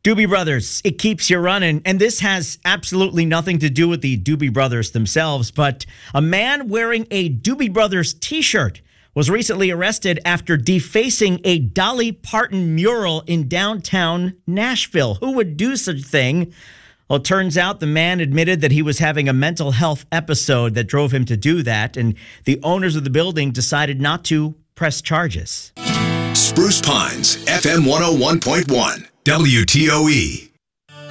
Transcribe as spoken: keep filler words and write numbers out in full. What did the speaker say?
Doobie Brothers, it keeps you running. And this has absolutely nothing to do with the Doobie Brothers themselves, but a man wearing a Doobie Brothers t-shirt was recently arrested after defacing a Dolly Parton mural in downtown Nashville. Who would do such a thing? Well, it turns out the man admitted that he was having a mental health episode that drove him to do that, and the owners of the building decided not to press charges. Spruce Pines, F M one oh one point one, W T O E.